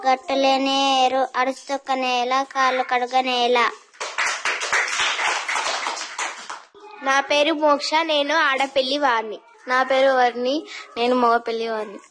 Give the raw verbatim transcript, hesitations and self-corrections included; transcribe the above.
గట్టులేని ఏరు అడుస్తొక్క నేల కాళ్ళు కడుగ నేల. నా పేరు మోక్ష, నేను ఆడపెళ్లి వారిని. నా పేరు వర్ణి, నేను మగ పెళ్లి వారిని.